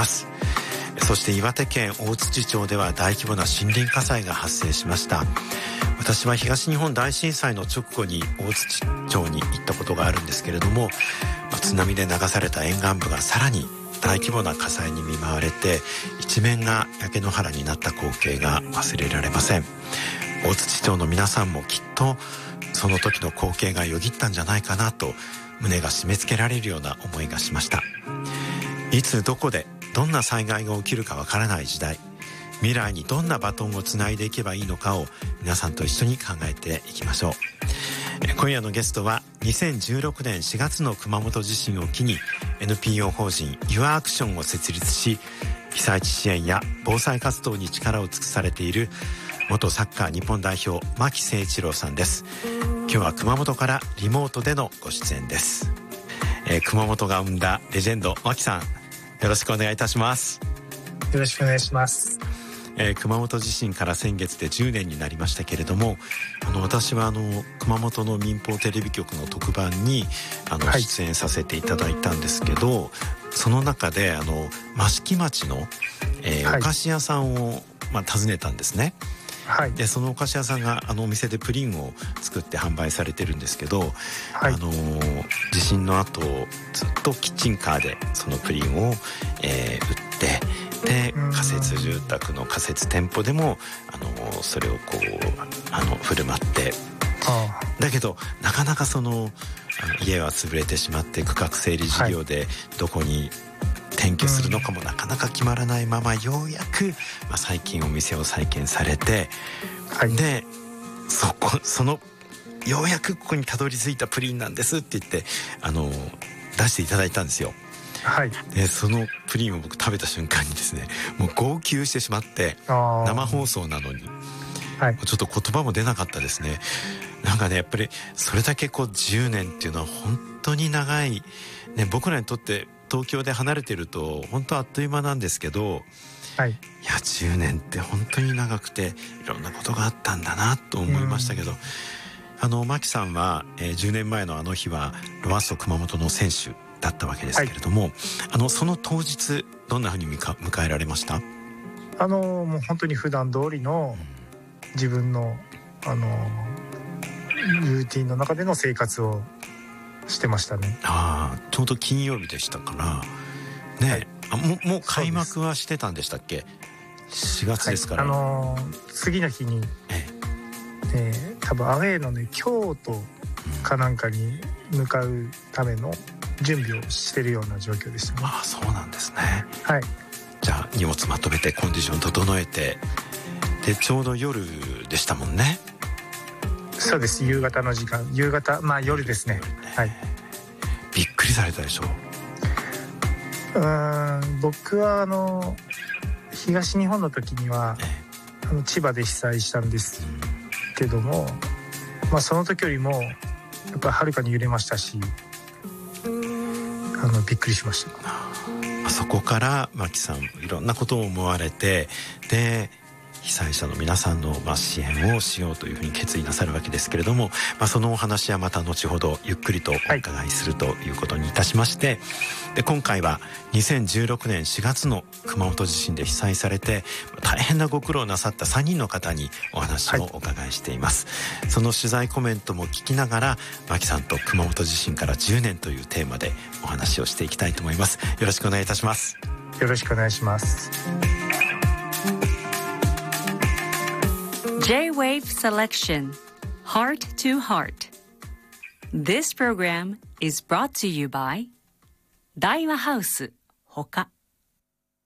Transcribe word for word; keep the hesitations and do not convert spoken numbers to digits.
ます。そして岩手県大槌町では大規模な森林火災が発生しました。私は東日本大震災の直後に大槌町に行ったことがあるんですけれども、まあ、津波で流された沿岸部がさらに大規模な火災に見舞われて一面が焼け野原になった光景が忘れられません。大槌町の皆さんもきっとその時の光景がよぎったんじゃないかなと胸が締め付けられるような思いがしました。いつどこでどんな災害が起きるかわからない時代、未来にどんなバトンをつないでいけばいいのかを皆さんと一緒に考えていきましょう。今夜のゲストはにせんじゅうろくねんしがつの熊本地震を機に エヌピーオー 法人 ユアアクションを設立し、被災地支援や防災活動に力を尽くされている元サッカー日本代表牧誠一郎さんです。今日は熊本からリモートでのご出演です。えー、熊本が生んだレジェンド牧さん、よろしくお願いいたします。 よろしくお願いします。 えー、熊本地震から先月でじゅうねんになりましたけれども、あの私はあの熊本の民放テレビ局の特番にあの、はい、出演させていただいたんですけど、その中であの益城町の、えーはい、お菓子屋さんを、まあ、訪ねたんですね。はい、でそのお菓子屋さんがあのお店でプリンを作って販売されてるんですけど、はい、あの地震の後ずっとキッチンカーでそのプリンを、えー、売ってで仮設住宅の仮設店舗でもあのそれをこうあの振る舞って、ああだけどなかなかそのあの家は潰れてしまって区画整理事業でどこに転居するのかもなかなか決まらないまま、ようやく、まあ、最近お店を再建されて、はい、でそこそのようやくここにたどり着いたプリンなんですって言ってあの出していただいたんですよ。はい、でそのプリンを僕食べた瞬間にですね、もう号泣してしまって、生放送なのに、はい、ちょっと言葉も出なかったですね。なんかね、やっぱりそれだけこうじゅうねんっていうのは本当に長い、ね、僕らにとって東京で離れてると本当あっという間なんですけど、はい、いやじゅうねんって本当に長くていろんなことがあったんだなと思いましたけど、あの牧さんは、えー、じゅうねんまえのあの日はロアッソ熊本の選手だったわけですけれども、はい、あのその当日どんなふうに迎えられました？ あのもう本当に普段通りの自分の、あのルーティンの中での生活をしてましたね。 ああ、ちょうど金曜日でしたからね、はい、あ も, もう開幕はしてたんでしたっけ？しがつですから、 はい、あの次の日に、えええー、多分アウェーのね京都かなんかに向かうための準備をしてるような状況でしたね。 ああ、そうなんですね。 はい。 じゃあ荷物まとめてコンディション整えて、でちょうど夜でしたもんね。 そうです、夕方の時間、夕方、まあ夜ですね。はい。 びっくりされたでしょう？うーん、僕はあの東日本の時には、ええ、あの千葉で被災したんですけども、まあその時よりもやっぱりはるかに揺れましたし、あのびっくりしました。 あそこから牧さんいろんなことを思われて、で被災者の皆さんの、まあ、支援をしようというふうに決意なさるわけですけれども、まあ、そのお話はまた後ほどゆっくりとお伺いするということにいたしまして、はい、で今回はにせんじゅうろくねんしがつの熊本地震で被災されて大変なご苦労なさったさんにんの方にお話をお伺いしています、はい、その取材コメントも聞きながら牧さんと熊本地震からじゅうねんというテーマでお話をしていきたいと思います。よろしくお願いいたします。 よろしくお願いします。 J-Wave Selection Heart to Heart. This program is brought to you by 大和ハウスほか。